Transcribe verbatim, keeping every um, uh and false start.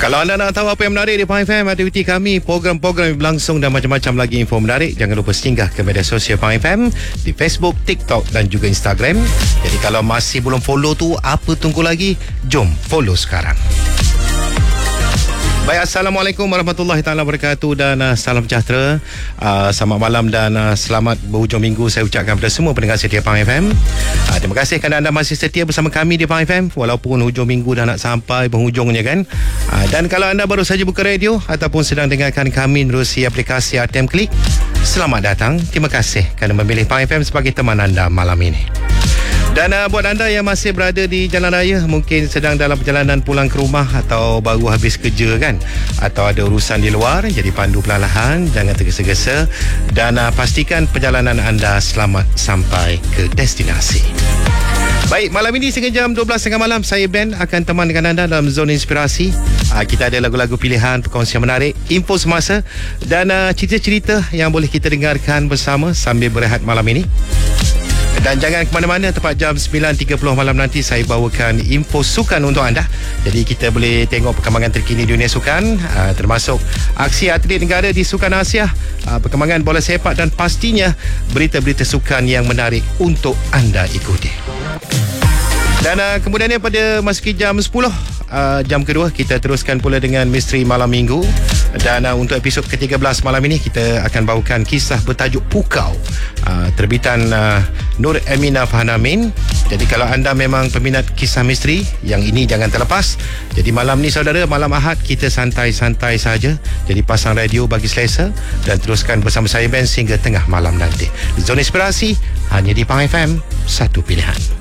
Kalau anda nak tahu apa yang menarik di Pahang F M, aktiviti kami, program-program yang berlangsung dan macam-macam lagi info menarik, jangan lupa singgah ke media sosial Pahang F M di Facebook, TikTok dan juga Instagram. Jadi kalau masih belum follow tu, apa tunggu lagi? Jom follow sekarang. Baik, Assalamualaikum warahmatullahi taala wabarakatuh dan uh, salam sejahtera. Uh, selamat malam dan uh, selamat berhujung minggu saya ucapkan kepada semua pendengar setia Pahang F M. Uh, terima kasih kerana anda masih setia bersama kami di Pahang F M walaupun hujung minggu dah nak sampai penghujungnya kan. Uh, dan kalau anda baru saja buka radio ataupun sedang dengarkan kami menerusi aplikasi A T M Klik, selamat datang. Terima kasih kerana memilih Pahang F M sebagai teman anda malam ini. Dan uh, buat anda yang masih berada di jalan raya, mungkin sedang dalam perjalanan pulang ke rumah atau baru habis kerja kan, atau ada urusan di luar, jadi pandu perlahan, jangan tergesa-gesa dan uh, pastikan perjalanan anda selamat sampai ke destinasi. Baik, malam ini sehingga jam dua belas tiga puluh malam, saya Ben akan teman dengan anda dalam zona inspirasi. uh, Kita ada lagu-lagu pilihan, perkongsian menarik, info semasa dan uh, cerita-cerita yang boleh kita dengarkan bersama sambil berehat malam ini. Dan jangan ke mana-mana, tepat jam sembilan tiga puluh malam nanti saya bawakan info sukan untuk anda. Jadi kita boleh tengok perkembangan terkini dunia sukan, uh, termasuk aksi atlet negara di Sukan Asia, uh, perkembangan bola sepak dan pastinya berita-berita sukan yang menarik untuk anda ikuti. Dan uh, kemudiannya pada masuki jam sepuluh, uh, jam kedua, kita teruskan pula dengan Misteri Malam Minggu. Dan uh, untuk episod ke tiga belas malam ini, kita akan bawakan kisah bertajuk Pukau, uh, terbitan uh, Nur Aminah Fahanamin. Jadi kalau anda memang peminat kisah misteri, yang ini jangan terlepas. Jadi malam ni saudara, malam Ahad, kita santai-santai saja. Jadi pasang radio bagi selesa dan teruskan bersama saya Ben sehingga tengah malam nanti. Zona Inspirasi hanya di Pahang F M, satu pilihan.